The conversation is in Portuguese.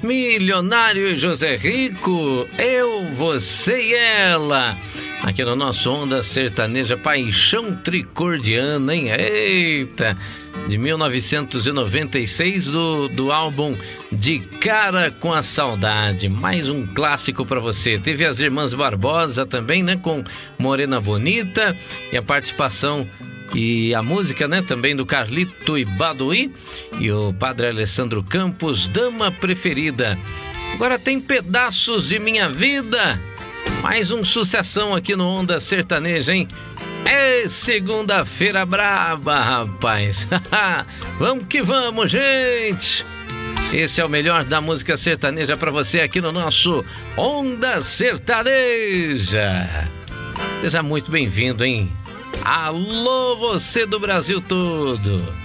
Milionário e José Rico, eu, você e ela. Aqui no nosso Onda Sertaneja, Paixão Tricordiana, hein? Eita! De 1996, do álbum De Cara com a Saudade. Mais um clássico para você. Teve as Irmãs Barbosa também, né? Com Morena Bonita. E a participação e a música, né? Também do Carlito e Baduí. E o Padre Alessandro Campos, Dama Preferida. Agora tem Pedaços de Minha Vida. Mais um sucessão aqui no Onda Sertaneja, hein? É segunda-feira braba, rapaz. Vamos que vamos, gente. Esse é o melhor da música sertaneja pra você aqui no nosso Onda Sertaneja. Seja muito bem-vindo, hein? Alô, você do Brasil todo.